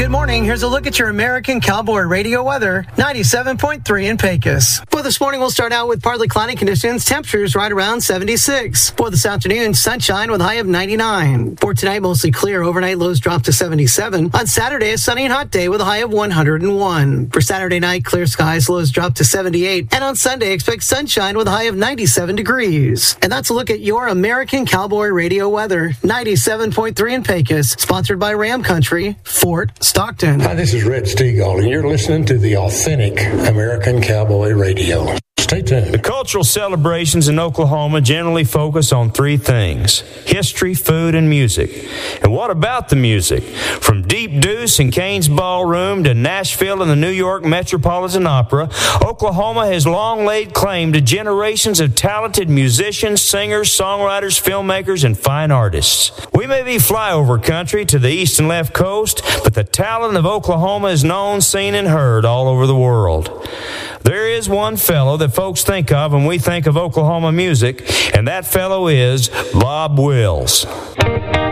Good morning. Here's a look at your American Cowboy Radio weather. 97.3 in Pecos. For this morning, we'll start out with partly cloudy conditions. Temperatures right around 76. For this afternoon, sunshine with a high of 99. For tonight, mostly clear. Overnight lows drop to 77. On Saturday, a sunny and hot day with a high of 101. For Saturday night, clear skies, lows drop to 78. And on Sunday, expect sunshine with a high of 97 degrees. And that's a look at your American Cowboy Radio weather. 97.3 in Pecos. Sponsored by Ram Country, Fort Stockton. Hi, this is Red Stegall, and you're listening to the authentic American Cowboy Radio. Stay tuned. The cultural celebrations in Oklahoma generally focus on three things: history, food, and music. And what about the music? From Deep Deuce and Kane's Ballroom to Nashville and the New York Metropolitan Opera, Oklahoma has long laid claim to generations of talented musicians, singers, songwriters, filmmakers, and fine artists. We may be flyover country to the east and left coast, but the talent of Oklahoma is known, seen, and heard all over the world. There is one fellow that folks think of when we think of Oklahoma music, and that fellow is Bob Wills.